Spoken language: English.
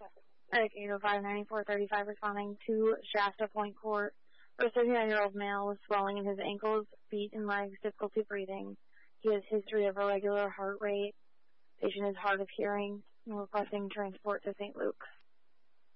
Medic 805-9435 responding to Shasta Point Court. For a 39-year-old male with swelling in his ankles, feet, and legs, difficulty breathing. He has history of irregular heart rate. Patient is hard of hearing and requesting transport to St. Luke's.